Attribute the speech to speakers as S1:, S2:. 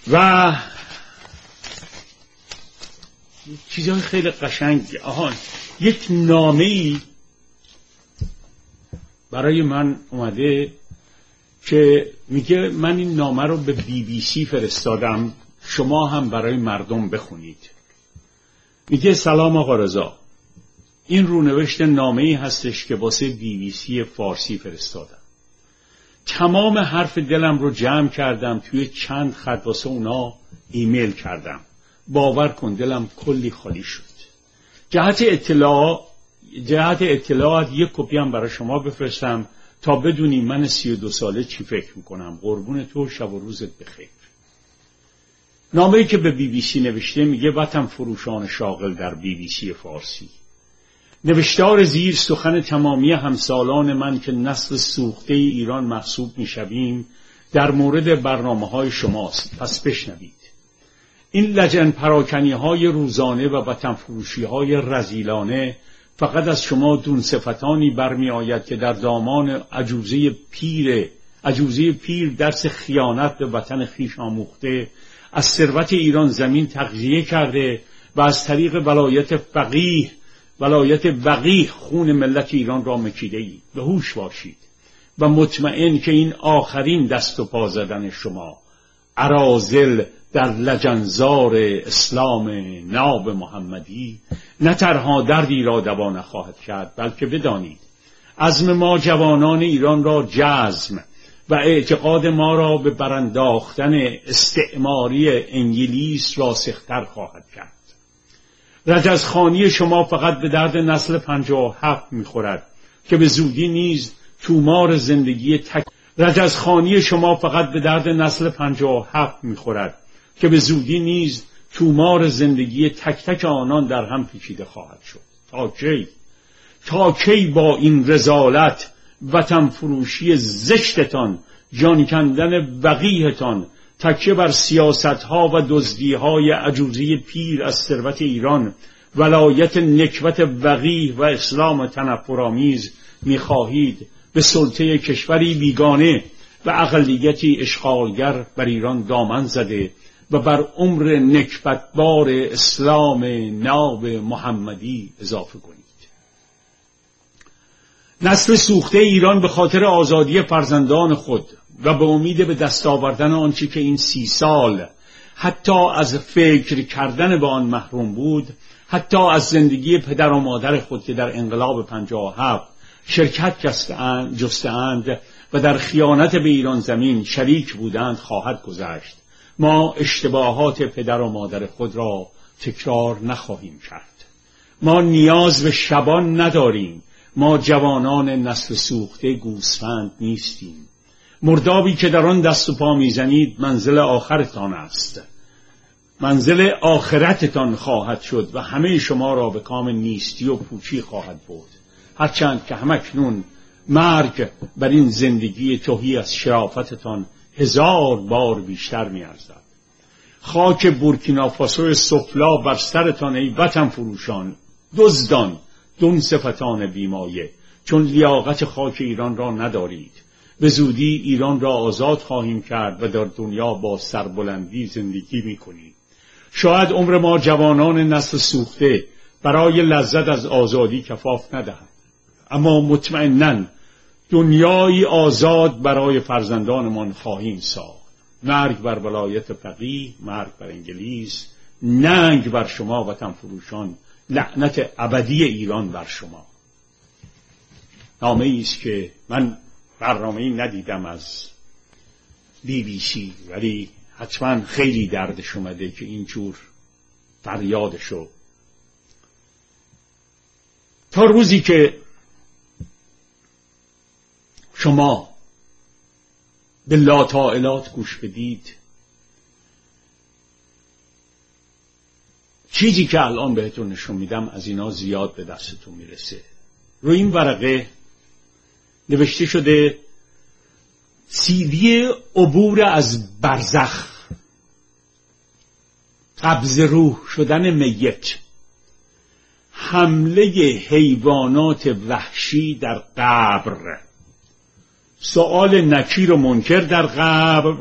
S1: و چیزهای خیلی قشنگی. یک نامه‌ای برای من اومده که میگه من این نامه رو به BBC فرستادم، شما هم برای مردم بخونید. میگه سلام آقا رضا، این رونوشت نامه‌ای هستش که واسه BBC فارسی فرستادم. تمام حرف دلم رو جمع کردم توی چند خط واسه اونا ایمیل کردم. باور کن دلم کلی خالی شد. جهت اطلاعات یک کپی هم برای شما بفرستم تا بدونی من 32 ساله چی فکر میکنم. قربون تو، شب و روزت بخیر. نامه‌ای که به BBC نوشته میگه وطن فروشان شاغل در BBC فارسی. نوشتار زیر سخن تمامی همسالان من که نسل سوخته ایران محسوب میشویم در مورد برنامه‌های شماست، پس بشنوید. این لجن پراکنی‌های روزانه و وطن فروشی‌های رذیلانه فقط از شما دون صفتانی برمی آید که در دامان عجوزه پیر درس خیانت به وطن خویش آموخته، از ثروت ایران زمین تغذیه کرده و از طریق ولایت وقیح خون ملت ایران را مکیده اید. به هوش باشید و مطمئن که این آخرین دست و پا زدن شما اراذل در لجنزار اسلام ناب محمدی نه تنها دردی را دوا نخواهد کرد، بلکه بدانید عزم ما جوانان ایران را جزم و اعتقاد ما را به برانداختن استعماری انگلیس راسختر خواهد کرد. رجزخوانی شما فقط به درد نسل 57 میخورد که به زودی نیز تومار زندگی تک تک آنان در هم پیچیده خواهد شد. تا کی با این رذالت وطن فروشی زشتتان، جان کندن وقیحتان، تکیه بر سیاستها و دزدیهای عجوزه پیر از ثروت ایران، ولایت نکبت وقیح و اسلام تنفرآمیز میخواهید به سلطه کشوری بیگانه و اقلیتی اشغالگر بر ایران دامن زده و بر عمر نکبتبار اسلام ناب محمدی اضافه کنید. نسل سوخته ایران به خاطر آزادی فرزندان خود و به امید به دست آوردن آنچه که این 30 سال حتی از فکر کردن به آن محروم بود، حتی از زندگی پدر و مادر خود که در انقلاب 57 شرکت جسته‌اند و در خیانت به ایران زمین شریک بودند خواهد گذشت. ما اشتباهات پدر و مادر خود را تکرار نخواهیم کرد. ما نیاز به شبان نداریم. ما جوانان نسل سوخته گوسفند نیستیم. مردابی که در آن دست و پا میزنید منزل آخرتان است. منزل آخرتتان خواهد شد و همه شما را به کام نیستی و پوچی خواهد برد. هرچند که همکنون مرگ بر این زندگی تهی از شرافتتان 1000 بار بیشتر می‌ارزد. خاک بورکینافاسو سفلا بر سرتان ای وطن فروشان، دزدان، دون صفتان بیمایه، چون لیاقت خاک ایران را ندارید. به زودی ایران را آزاد خواهیم کرد و در دنیا با سربلندی زندگی می‌کنیم. شاید عمر ما جوانان نسل سوخته برای لذت از آزادی کفاف ندهد، اما مطمئناً دنیایی آزاد برای فرزندانمان خواهیم ساخت. مرگ بر ولایت فقیه، مرگ بر انگلیس، ننگ بر شما وطن فروشان، لعنت ابدی ایران بر شما. نامه‌ای است که من برنامه‌ای ندیدم از BBC، ولی حتما خیلی دردش اومده که اینجور فریادشو. تا روزی که شما به لاطائلات گوش بدید، چیزی که الان بهتون نشون میدم از اینا زیاد به دستتون میرسه. روی این ورقه نوشته شده CD عبور از برزخ، قبض روح شدن میت، حمله حیوانات وحشی در قبر، سؤال نکیر و منکر در قبر